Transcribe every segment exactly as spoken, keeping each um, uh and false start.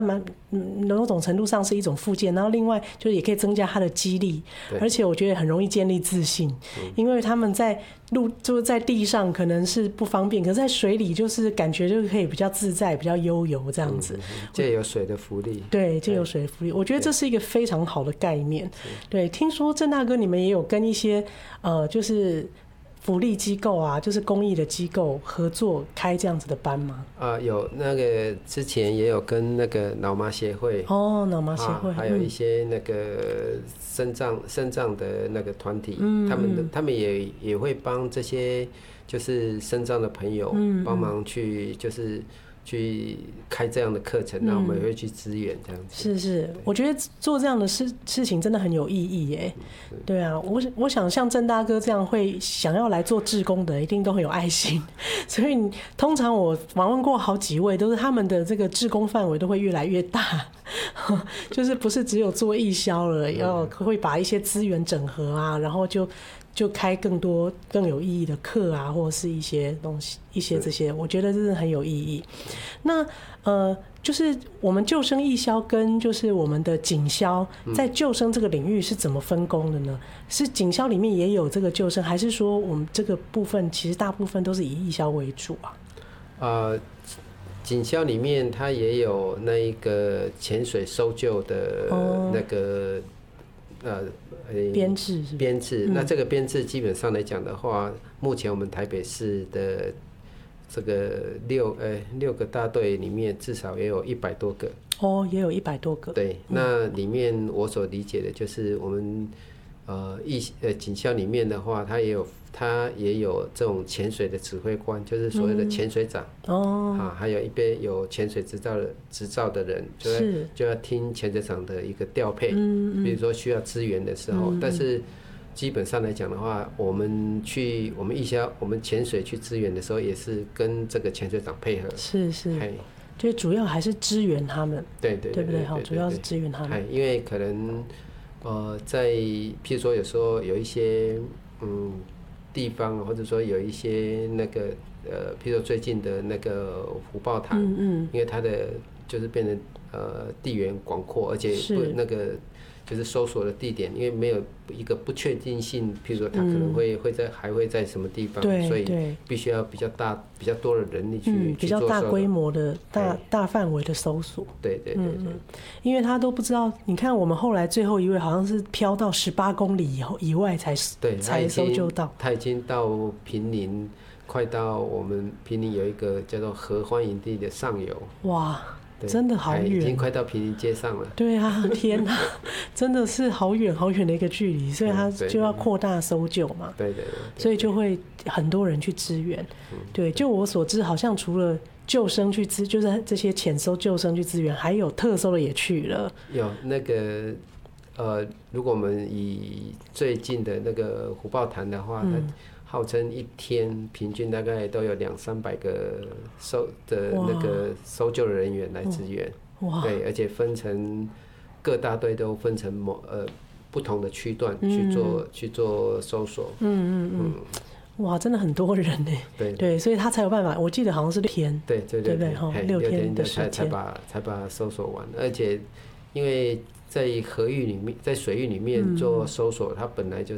蛮某种程度上是一种复健，然后另外就是也可以增加他的肌力，而且我觉得很容易建立自信，嗯、因为他们在路就是在地上可能是不方便，可是在水里就是感觉就可以比较自在、比较悠游这样子。 借由水的浮力， 对，借由水的浮力，我觉得这是一个非常好的概念。对，听说郑大哥你们也有跟一些呃，就是福利机构啊，就是公益的机构合作开这样子的班吗？ 啊、呃，有那个之前也有跟那个脑麻协会哦，脑麻协会、啊， 还有一些那个肾脏肾脏的那个团体，嗯、他们的他们也也会帮这些就是肾脏的朋友帮忙去就是去开这样的课程，那、嗯、我们也会去支援这样子。 是是，我觉得做这样的事事情真的很有意义耶。对啊，我我想像郑大哥这样会想要来做志工的，一定都很有爱心。所以通常我访问过好几位，都是他们的这个志工范围都会越来越大，就是不是只有做义消了，要会把一些资源整合啊，然后就。就开更多更有意义的课啊，或者是一些东西，一些这些，我觉得真的很有意义。那呃，就是我们救生义消跟就是我们的警消，在救生这个领域是怎么分工的呢？是警消里面也有这个救生，还是说我们这个部分其实大部分都是以义消为主啊？ 呃，警消里面它也有那一个潜水搜救的那个。哦呃， 编制是编制，那这个编制基本上来讲的话，目前我们台北市的这个六呃六个大队里面，至少也有一百多个。 哦，也有一百多个。 对，那里面我所理解的就是我们呃义呃警校里面的话，它也有它也有这种潜水的指挥官，就是所谓的潜水长。嗯、哦。啊，还有一边有潜水执照的执照的人，就要就要听潜水长的一个调配。嗯嗯。比如说需要支援的时候，嗯、但是基本上来讲的话，我们去我们义消我们潜水去支援的时候，也是跟这个潜水长配合。 是是。就主要还是支援他们。 对对 对, 对, 对, 对, 对, 对, 对， 主要是支援他们。 因为可能呃在譬如说有时候有一些嗯。地方，或者说有一些那个呃，譬如说最近的那个虎豹潭，嗯嗯，因为它的就是变成呃地缘广阔，而且不那个就是搜索的地点，因为没有一个不确定性，譬如说它可能会、嗯、会在还会在什么地方，所以必须要比较大比较多的人力去、嗯、 比较大规模的大大范围的搜索。 对对对 对, 对、嗯， 因为他都不知道，你看我们后来最后一位好像是飘到十八公里以后以外才对才搜救到， 他已经到坪林，快到我们坪林有一个叫做合欢营地的上游。哇！ 真的好远， 已经快到坪林街上了。 对啊，天哪，真的是好远好远的一个距离，所以他就要扩大搜救嘛。 对对对。 所以就会很多人去支援。对，就我所知，好像除了救生去支，就是这些潜搜救生去支援，还有特搜的也去了。 有那个呃，如果我们以最近的那个虎豹潭的话，嗯，号称一天平均大概都有两三百个搜的那个搜救的人员来支援，对，而且分成各大队都分成某呃不同的区段去做、嗯、去做搜索。嗯嗯嗯。 哇，真的很多人呢。对对，所以他才有办法。我记得好像是六天。 对对对对， 对六天的时间才把才把搜索完，而且因为在河域里面，在水域里面做搜索，嗯、它本来就是。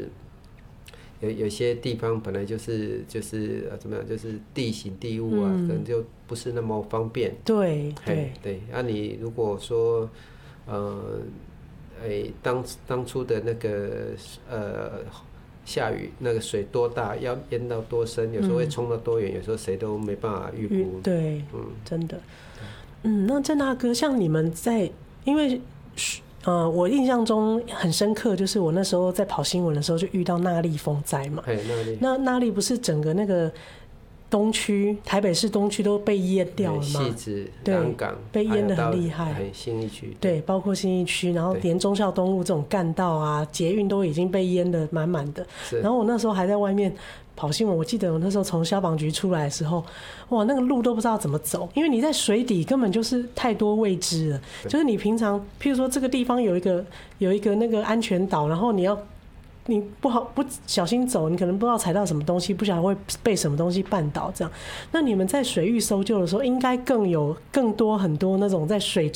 有有些地方本来就是就是呃怎么样，就是地形地物啊，嗯、可能就不是那么方便。 对对对，啊，你如果说呃，哎，当当初的那个呃下雨，那个水多大，要淹到多深，有时候会冲到多远，嗯、有时候谁都没办法预估。 对，嗯，真的。嗯，那郑大哥，像你们在，因为。呃，我印象中很深刻，就是我那时候在跑新闻的时候，就遇到纳莉风灾嘛。那纳莉不是整个那个东区，台北市东区都被淹掉了吗？ 汐止、南港被淹得很厉害。 信义区对，包括信义区，然后连忠孝东路这种干道啊、捷运都已经被淹得满满的。然后我那时候还在外面跑新闻，我记得我那时候从消防局出来的时候，哇，那个路都不知道怎么走，因为你在水底根本就是太多未知了。就是你平常，譬如说这个地方有一个有一个那个安全岛，然后你要你不好不小心走，你可能不知道踩到什么东西，不晓得会被什么东西绊倒这样。那你们在水域搜救的时候，应该更有更多很多那种在水